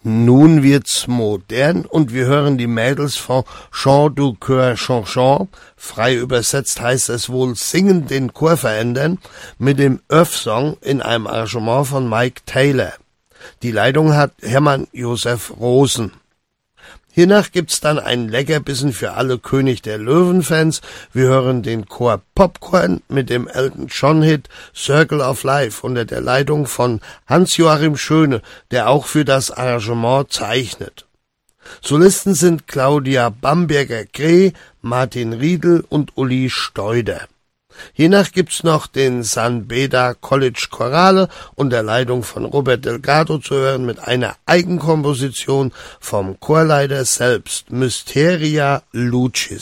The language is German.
Nun wird's modern und wir hören die Mädels von Chant du Chœur Chanchant, frei übersetzt heißt es wohl Singen den Chor verändern, mit dem Earth-Song in einem Arrangement von Mike Taylor. Die Leitung hat Hermann Josef Rosen. Hiernach gibt's dann ein Leckerbissen für alle König der Löwen-Fans. Wir hören den Chor Popcorn mit dem Elton John-Hit Circle of Life unter der Leitung von Hans-Joachim Schöne, der auch für das Arrangement zeichnet. Solisten sind Claudia Bamberger-Greh, Martin Riedel und Uli Steuder. Hiernach gibt's noch den San Beda College Chorale unter Leitung von Robert Delgado zu hören mit einer Eigenkomposition vom Chorleiter selbst, Mysteria Lucis.